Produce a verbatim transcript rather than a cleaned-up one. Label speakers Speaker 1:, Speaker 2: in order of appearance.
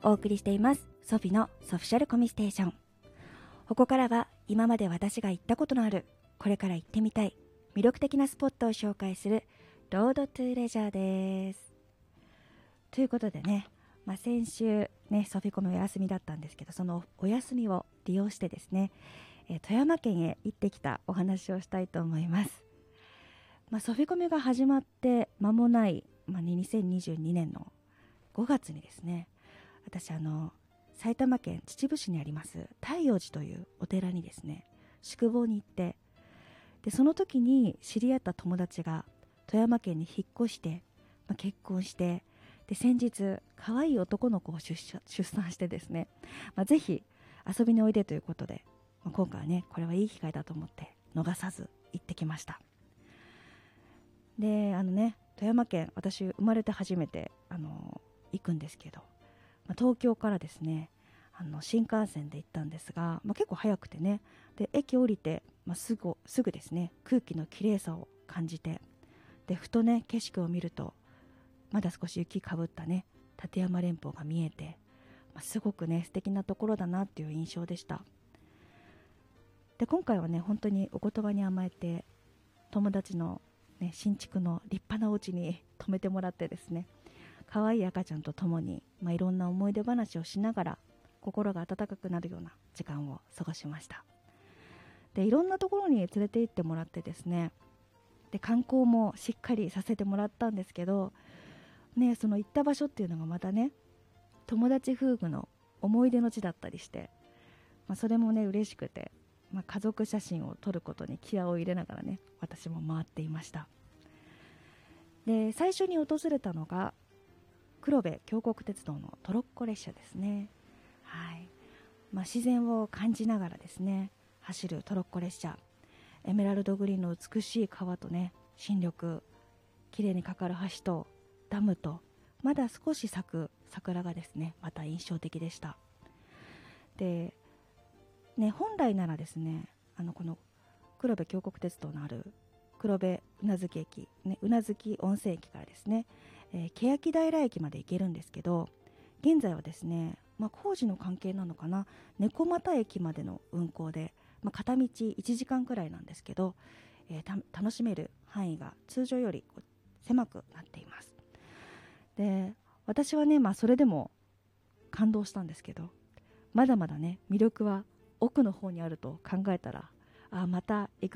Speaker 1: お送りしていますソフィのソフィシャルコミステーション。ここからは今まで私が行ったことのある、これから行ってみたい魅力的なスポットを紹介するロードトゥーレジャーです。ということでね、まあ、先週ねソフィコミお休みだったんですけど、そのお休みを利用してですね、えー、富山県へ行ってきたお話をしたいと思います。まあ、ソフィコミが始まって間もない、まあ、にせんにじゅうにねんのごがつにですね、私あの埼玉県秩父市にあります太陽寺というお寺にですね宿坊に行って、でその時に知り合った友達が富山県に引っ越して、まあ、結婚して、で先日可愛い男の子を出出産してですね、まあ、ぜひ遊びにおいでということで、まあ、今回はねこれはいい機会だと思って逃さず行ってきました。であのね富山県、私生まれて初めてあの行くんですけど、まあ、東京からですねあの新幹線で行ったんですが、まあ、結構早くてね、で駅降りて、まあ、すぐすぐですね空気のきれいさを感じて、でふとね景色を見るとまだ少し雪かぶったね立山連峰が見えて、まあ、すごくね素敵なところだなっていう印象でした。で今回はね本当にお言葉に甘えて友達の、ね、新築の立派なお家に泊めてもらってですね、可愛い赤ちゃんと共に、まあ、いろんな思い出話をしながら心が温かくなるような時間を過ごしました。でいろんなところに連れて行ってもらってですね、で観光もしっかりさせてもらったんですけど、ね、その行った場所っていうのがまたね友達夫婦の思い出の地だったりして、まあ、それもね嬉しくて、まあ、家族写真を撮ることに気合を入れながらね私も回っていました。で最初に訪れたのが黒部峡谷鉄道のトロッコ列車ですね。はい、まあ、自然を感じながらですね走るトロッコ列車、エメラルドグリーンの美しい川とね新緑、きれいにかかる橋とダムとまだ少し咲く桜がですねまた印象的でした。で、ね、本来ならですねあのこの黒部峡谷鉄道のある黒部宇奈月駅、ね、宇奈月温泉駅からですね、えー、欅平駅まで行けるんですけど、現在はですね、まあ、工事の関係なのかな、猫又駅までの運行で、まあ、片道いちじかんくらいなんですけど、えー、楽しめる範囲が通常よりこう狭くなっています。で私はね、まあ、それでも感動したんですけど、まだまだね魅力は奥の方にあると考えたら、あまた行く